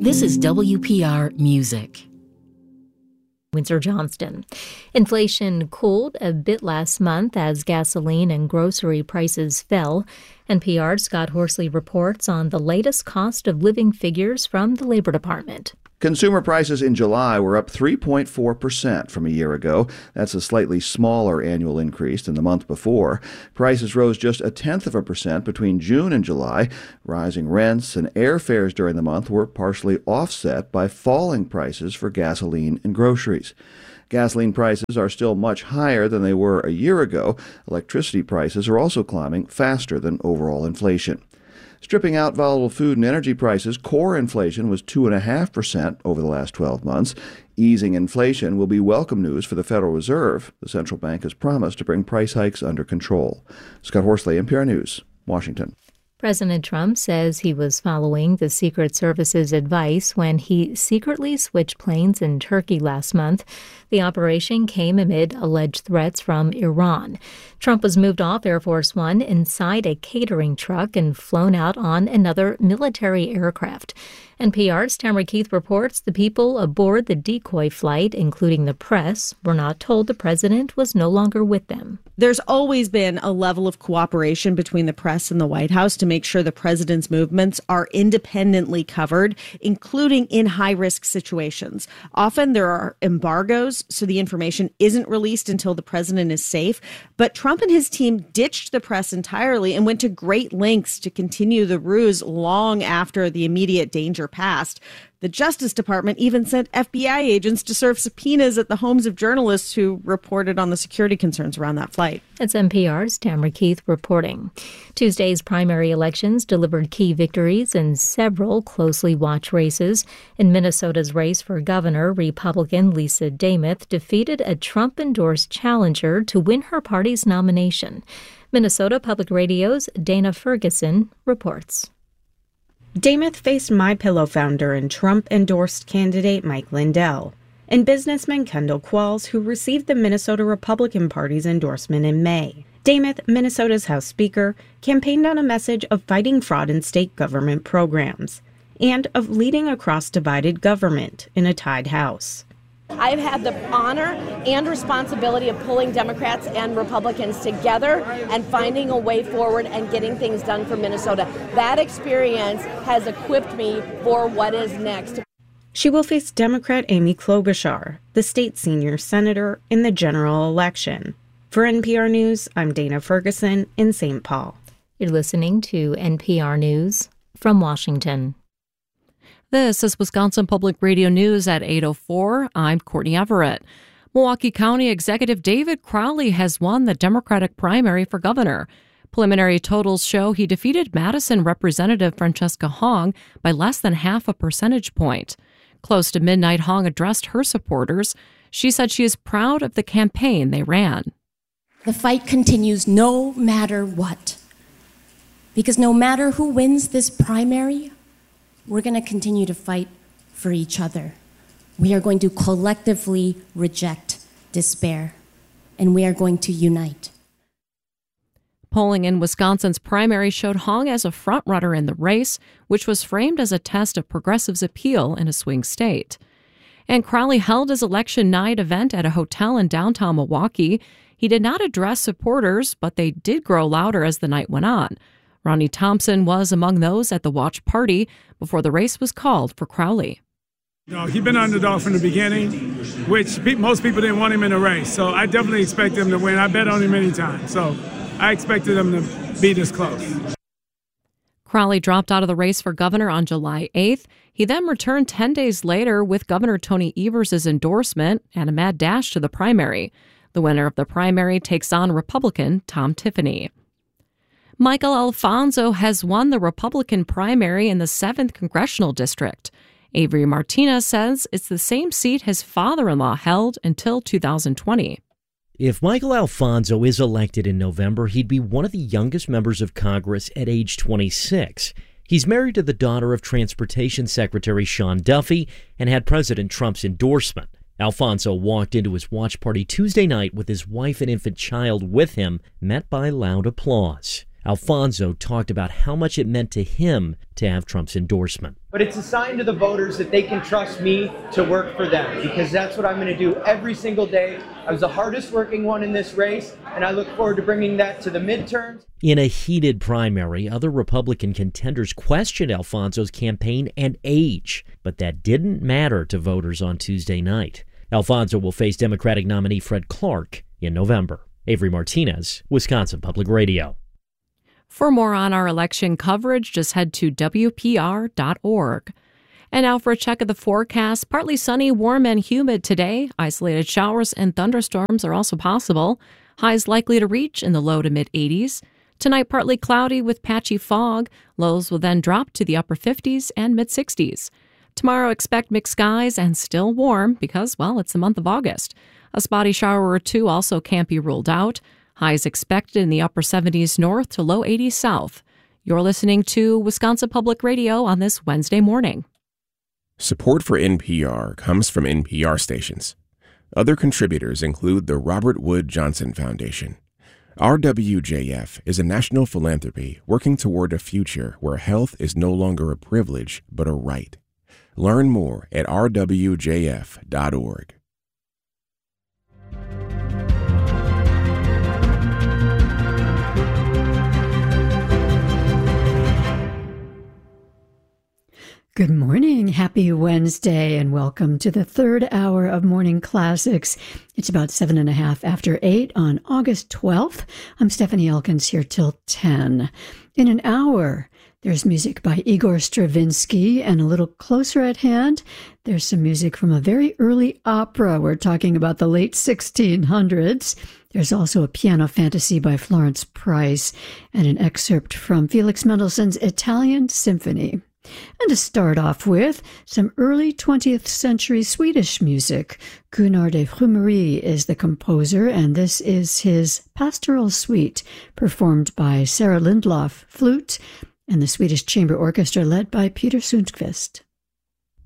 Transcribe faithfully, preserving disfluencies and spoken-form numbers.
This is W P R Music. Windsor Johnston. Inflation cooled a bit last month as gasoline and grocery prices fell. N P R's Scott Horsley reports on the latest cost of living figures from the Labor Department. Consumer prices in July were up three point four percent from a year ago. That's a slightly smaller annual increase than the month before. Prices rose just a tenth of a percent between June and July. Rising rents and airfares during the month were partially offset by falling prices for gasoline and groceries. Gasoline prices are still much higher than they were a year ago. Electricity prices are also climbing faster than overall inflation. Stripping out volatile food and energy prices, core inflation was two point five percent over the last twelve months. Easing inflation will be welcome news for the Federal Reserve. The central bank has promised to bring price hikes under control. Scott Horsley, N P R News, Washington. President Trump says he was following the Secret Service's advice when he secretly switched planes in Turkey last month. The operation came amid alleged threats from Iran. Trump was moved off Air Force One inside a catering truck and flown out on another military aircraft. N P R's Tamara Keith reports the people aboard the decoy flight, including the press, were not told the president was no longer with them. There's always been a level of cooperation between the press and the White House to make sure the president's movements are independently covered, including in high-risk situations. Often there are embargoes, so the information isn't released until the president is safe. But Trump and his team ditched the press entirely and went to great lengths to continue the ruse long after the immediate danger passed. The Justice Department even sent F B I agents to serve subpoenas at the homes of journalists who reported on the security concerns around that flight. It's N P R's Tamara Keith reporting. Tuesday's primary elections delivered key victories in several closely watched races. In Minnesota's race for governor, Republican Lisa Demuth defeated a Trump-endorsed challenger to win her party's nomination. Minnesota Public Radio's Dana Ferguson reports. Demuth faced MyPillow founder and Trump-endorsed candidate Mike Lindell and businessman Kendall Qualls, who received the Minnesota Republican Party's endorsement in May. Demuth, Minnesota's House Speaker, campaigned on a message of fighting fraud in state government programs and of leading across divided government in a tied House. I've had the honor and responsibility of pulling Democrats and Republicans together and finding a way forward and getting things done for Minnesota. That experience has equipped me for what is next. She will face Democrat Amy Klobuchar, the state senior senator, in the general election. For N P R News, I'm Dana Ferguson in Saint Paul. You're listening to N P R News from Washington. This is Wisconsin Public Radio News at eight oh four. I'm Courtney Everett. Milwaukee County Executive David Crowley has won the Democratic primary for governor. Preliminary totals show he defeated Madison Representative Francesca Hong by less than half a percentage point. Close to midnight, Hong addressed her supporters. She said she is proud of the campaign they ran. The fight continues no matter what. Because no matter who wins this primary, we're going to continue to fight for each other. We are going to collectively reject despair, and we are going to unite. Polling in Wisconsin's primary showed Hong as a frontrunner in the race, which was framed as a test of progressives' appeal in a swing state. And Crowley held his election night event at a hotel in downtown Milwaukee. He did not address supporters, but they did grow louder as the night went on. Ronnie Thompson was among those at the watch party before the race was called for Crowley. You know, he's been underdog from the beginning, which pe- most people didn't want him in the race. So I definitely expect him to win. I bet on him many times. So I expected him to be this close. Crowley dropped out of the race for governor on July eighth. He then returned ten days later with Governor Tony Evers' endorsement and a mad dash to the primary. The winner of the primary takes on Republican Tom Tiffany. Michael Alfonso has won the Republican primary in the seventh Congressional District. Avery Martinez says it's the same seat his father-in-law held until two thousand twenty. If Michael Alfonso is elected in November, he'd be one of the youngest members of Congress at age twenty-six. He's married to the daughter of Transportation Secretary Sean Duffy and had President Trump's endorsement. Alfonso walked into his watch party Tuesday night with his wife and infant child with him, met by loud applause. Alfonso talked about how much it meant to him to have Trump's endorsement. But it's a sign to the voters that they can trust me to work for them, because that's what I'm going to do every single day. I was the hardest working one in this race, and I look forward to bringing that to the midterms. In a heated primary, other Republican contenders questioned Alfonso's campaign and age, but that didn't matter to voters on Tuesday night. Alfonso will face Democratic nominee Fred Clark in November. Avery Martinez, Wisconsin Public Radio. For more on our election coverage, just head to W P R dot org. And now for a check of the forecast. Partly sunny, warm, and humid today. Isolated showers and thunderstorms are also possible. Highs likely to reach in the low to mid eighties. Tonight, partly cloudy with patchy fog. Lows will then drop to the upper fifties and mid sixties. Tomorrow, expect mixed skies and still warm because, well, it's the month of August. A spotty shower or two also can't be ruled out. Highs expected in the upper seventies north to low eighties south. You're listening to Wisconsin Public Radio on this Wednesday morning. Support for N P R comes from N P R stations. Other contributors include the Robert Wood Johnson Foundation. R W J F is a national philanthropy working toward a future where health is no longer a privilege but a right. Learn more at R W J F dot org. Good morning. Happy Wednesday and welcome to the third hour of Morning Classics. It's about seven and a half after eight on August twelfth. I'm Stephanie Elkins here till ten. In an hour, there's music by Igor Stravinsky, and a little closer at hand, there's some music from a very early opera. We're talking about the late sixteen hundreds. There's also a piano fantasy by Florence Price and an excerpt from Felix Mendelssohn's Italian Symphony. And to start off with, some early twentieth century Swedish music. Gunnar de Frumery is the composer, and this is his Pastoral Suite, performed by Sarah Lindlof, flute, and the Swedish Chamber Orchestra led by Peter Sundqvist.